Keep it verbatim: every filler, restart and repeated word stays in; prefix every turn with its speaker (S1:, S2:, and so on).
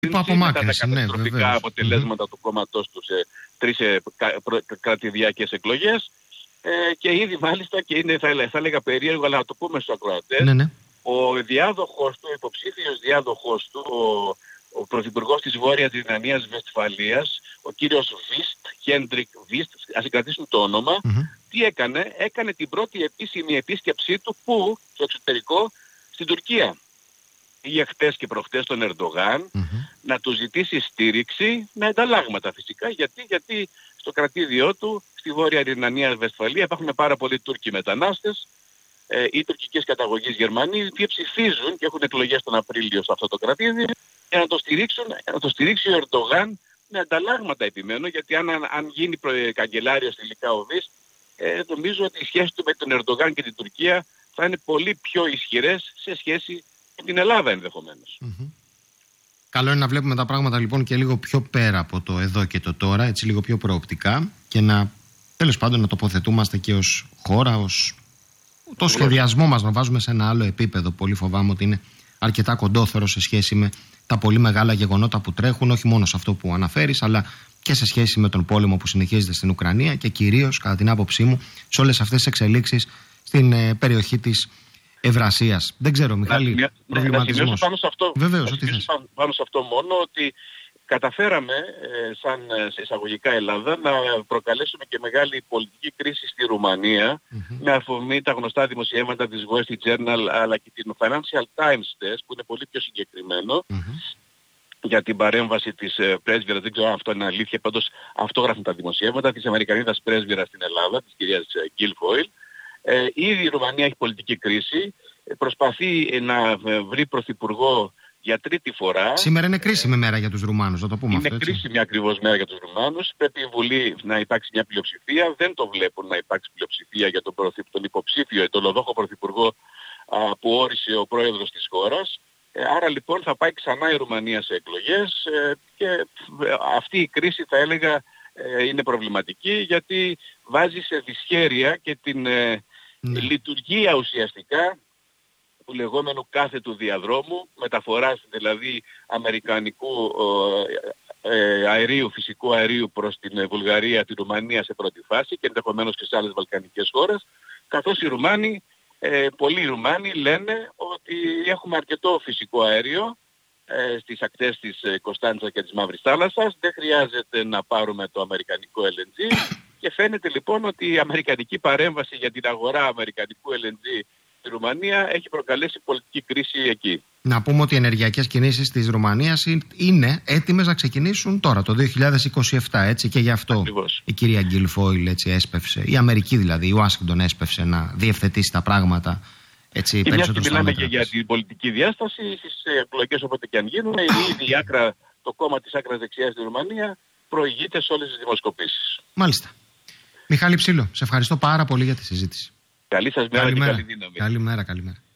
S1: μετά τα καταστροφικά
S2: ναι,
S1: αποτελέσματα
S2: mm-hmm.
S1: του κόμματός του σε τρεις ε, κρατηδιακές εκλογές. Ε, και ήδη μάλιστα, και είναι θα, έλεγα, θα έλεγα περίεργο, αλλά να το πούμε στους ακροατές,
S2: ναι, ναι.
S1: ο διάδοχος του, ο υποψήφιος διάδοχος του, ο, ο πρωθυπουργός της Βόρειας Ρινανίας Βεσφαλίας, ο κύριος Βίστ, Χέντρικ Βίστ, ας συγκρατήσουν το όνομα,
S2: mm-hmm.
S1: τι έκανε? Έκανε την πρώτη επίσημη επίσκεψή του, που, στο εξωτερικό, στην Τουρκία. Πήγε χτες και προχτές τον Ερντογάν
S2: mm-hmm.
S1: να του ζητήσει στήριξη με ανταλλάγματα φυσικά. Γιατί, γιατί στο κρατήδιό του, στη Βόρεια Ρινανία Βεσφαλία, υπάρχουν πάρα πολλοί Τούρκοι μετανάστες ε, ή τουρκικής καταγωγής Γερμανοί, οι οποίοι ψηφίζουν και έχουν εκλογές τον Απρίλιο σε αυτό το κρατήδιο, για να το στηρίξουν, να το στηρίξει ο Ερντογάν με ανταλλάγματα, επιμένω, γιατί αν, αν γίνει καγκελάριος τελικά ο Βίστ, ε, νομίζω ότι οι σχέσεις του με τον Ερντογάν και την Τουρκία θα είναι πολύ πιο ισχυρές σε σχέση με την Ελλάδα ενδεχομένως.
S2: Mm-hmm. Καλό είναι να βλέπουμε τα πράγματα λοιπόν και λίγο πιο πέρα από το εδώ και το τώρα, έτσι λίγο πιο προοπτικά, και να τέλος πάντων να τοποθετούμαστε και ως χώρα, ως το σχεδιασμό μας να βάζουμε σε ένα άλλο επίπεδο. Πολύ φοβάμαι ότι είναι αρκετά κοντόθερο σε σχέση με τα πολύ μεγάλα γεγονότα που τρέχουν, όχι μόνο σε αυτό που αναφέρεις, αλλά και σε σχέση με τον πόλεμο που συνεχίζεται στην Ουκρανία και κυρίως, κατά την άποψή μου, σε όλες αυτές τις εξελίξεις στην ε, περιοχή της Ευρασίας. Δεν ξέρω, Μιχάλη,
S1: να,
S2: προβληματισμός.
S1: Να πάνω σε αυτό,
S2: Βεβαίως,
S1: να πάνω, πάνω σε αυτό μόνο ότι καταφέραμε ε, σαν σε εισαγωγικά Ελλάδα να προκαλέσουμε και μεγάλη πολιτική κρίση στη Ρουμανία mm-hmm. με αφορμή τα γνωστά δημοσιεύματα της Wall Street Journal αλλά και την Financial Times test, που είναι πολύ πιο συγκεκριμένο mm-hmm. για την παρέμβαση της ε, πρέσβυρας. Δεν ξέρω αν αυτό είναι αλήθεια, πάντως αυτό γράφουν τα δημοσιεύματα της Αμερικανίδας πρέσβυρας στην Ελλάδα, της κυρίας Γκίλφοιλ. Ε, ήδη η Ρουμανία έχει πολιτική κρίση, ε, προσπαθεί ε, να βρει πρωθυπουργό για τρίτη φορά. Σήμερα είναι κρίσιμη μέρα για τους Ρουμάνους, να το πούμε είναι αυτό. Είναι κρίσιμη ακριβώς μέρα για τους Ρουμάνους. Πρέπει η Βουλή να υπάρξει μια πλειοψηφία. Δεν το βλέπουν να υπάρξει πλειοψηφία για τον, πρωθυ... τον υποψήφιο, τον λοδόχο πρωθυπουργό α, που όρισε ο πρόεδρος της χώρας. Ε, άρα λοιπόν θα πάει ξανά η Ρουμανία σε εκλογές ε, και ε, αυτή η κρίση θα έλεγα ε, είναι προβληματική, γιατί βάζει σε δυσχέρεια και την ε, ναι. λειτουργία ουσιαστικά του λεγόμενου κάθετου διαδρόμου, μεταφοράς δηλαδή αμερικανικού ε, ε, αερίου, φυσικού αερίου προς την Βουλγαρία, την Ρουμανία σε πρώτη φάση και ενδεχομένως και σε άλλες βαλκανικές χώρες, καθώς οι Ρουμάνοι, ε, πολλοί Ρουμάνοι λένε ότι έχουμε αρκετό φυσικό αέριο ε, στις ακτές της Κωνσταντζα και της Μαύρης Θάλασσας, δεν χρειάζεται να πάρουμε το αμερικανικό ελ εν τζι και φαίνεται λοιπόν ότι η αμερικανική παρέμβαση για την αγορά αμερικανικού ελ εν τζι στη Ρουμανία έχει προκαλέσει πολιτική κρίση εκεί. Να πούμε ότι οι ενεργειακές κινήσεις της Ρουμανίας είναι έτοιμες να ξεκινήσουν τώρα, το δύο χιλιάδες είκοσι επτά, έτσι, και γι' αυτό ακριβώς η κυρία Γκίλφοιλ έτσι έσπευσε, η Αμερική δηλαδή, η Ουάσιγκτον έσπευσε να διευθετήσει τα πράγματα έτσι περισσότερο. Και μιλάμε και για την πολιτική διάσταση, στις εκλογές όποτε και αν γίνουν, ήδη η άκρα, το κόμμα της άκρας δεξιάς στη Ρουμανία προηγείται σε όλες τις δημοσκοπήσεις. Μάλιστα. Μιχάλη Ψήλο, σε ευχαριστώ πάρα πολύ για τη συζήτηση. Καλή σας μέρα και καλή δύναμη. Καλημέρα, καλημέρα.